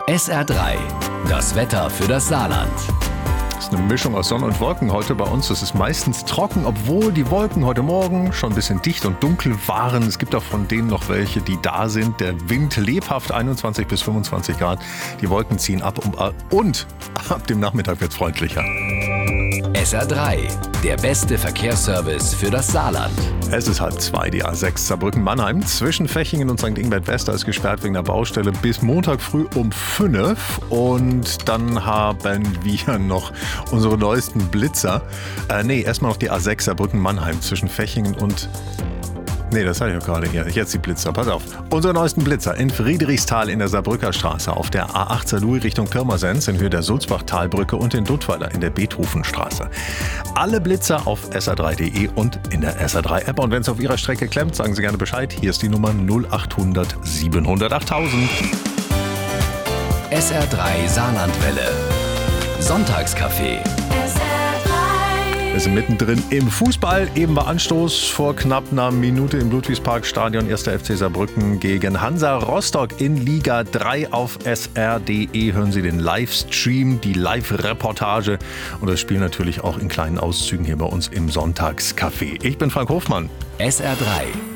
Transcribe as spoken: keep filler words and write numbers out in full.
S R drei, das Wetter für das Saarland. Das ist eine Mischung aus Sonne und Wolken heute bei uns. Es ist meistens trocken, obwohl die Wolken heute Morgen schon ein bisschen dicht und dunkel waren. Es gibt auch von denen noch welche, die da sind. Der Wind lebhaft, einundzwanzig bis fünfundzwanzig Grad. Die Wolken ziehen ab und ab dem Nachmittag wird es freundlicher. S R drei, der beste Verkehrsservice für das Saarland. Es ist halb zwei, die A sechs Saarbrücken-Mannheim. Zwischen Fechingen und Sankt Ingbert West ist gesperrt wegen der Baustelle bis Montag früh um fünf. Und dann haben wir noch unsere neuesten Blitzer. Äh, nee, erstmal noch die A sechs Saarbrücken-Mannheim zwischen Fechingen und... Nee, das hatte ich auch gerade hier. Jetzt die Blitzer. Pass auf. Unsere neuesten Blitzer in Friedrichsthal in der Saarbrücker Straße, auf der A acht Saarlouis Richtung Pirmasens in Höhe der Sulzbachtalbrücke und in Duttweiler in der Beethovenstraße. Alle Blitzer auf S R drei punkt de und in der S R drei App. Und wenn es auf Ihrer Strecke klemmt, sagen Sie gerne Bescheid. Hier ist die Nummer null acht hundert siebenhundert achttausend. S R drei Saarlandwelle. Sonntagscafé. Wir sind mittendrin im Fußball. Eben war Anstoß vor knapp einer Minute im Ludwigsparkstadion. erster F C Saarbrücken gegen Hansa Rostock in Liga drei. Auf S R punkt de hören Sie den Livestream, die Live-Reportage und das Spiel natürlich auch in kleinen Auszügen hier bei uns im Sonntagscafé. Ich bin Frank Hofmann. S R drei,